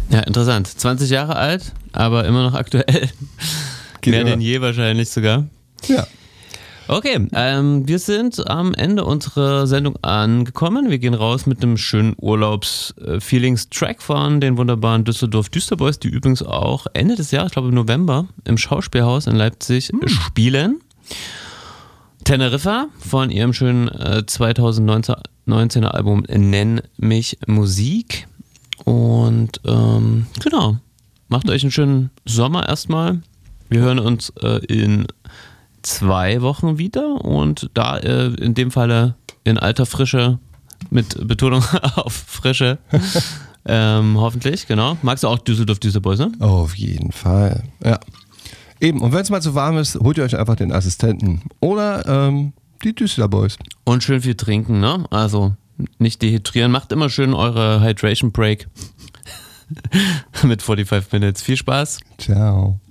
Ja, interessant. 20 Jahre alt, aber immer noch aktuell. Mehr denn je wahrscheinlich sogar. Ja. Okay, wir sind am Ende unserer Sendung angekommen. Wir gehen raus mit einem schönen Urlaubs-Feelings-Track von den wunderbaren Düsseldorf Düsterboys, die übrigens auch Ende des Jahres, ich glaube im November, im Schauspielhaus in Leipzig spielen. Teneriffa von ihrem schönen 2019er Album Nenn mich Musik. Und genau, macht euch einen schönen Sommer erstmal. Wir hören uns in 2 Wochen wieder und da in dem Falle in alter Frische, mit Betonung auf Frische, hoffentlich, genau. Magst du auch Düsseldorf Düsterboys, ne? Auf jeden Fall, ja. Eben, und wenn es mal zu warm ist, holt ihr euch einfach den Assistenten oder die Düsterboys. Und schön viel trinken, ne? Also nicht dehydrieren, macht immer schön eure Hydration Break mit 45 Minutes. Viel Spaß. Ciao.